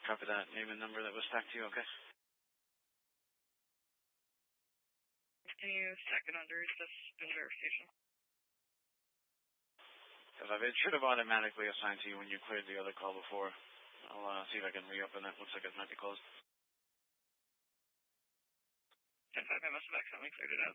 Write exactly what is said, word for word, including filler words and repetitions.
Copy that name and number that was tagged to you, okay? Can you second under this in verification? Because it should have automatically assigned to you when you cleared the other call before. I'll uh, see if I can reopen it. Looks like it might be closed. ten five, I must have accidentally cleared it out.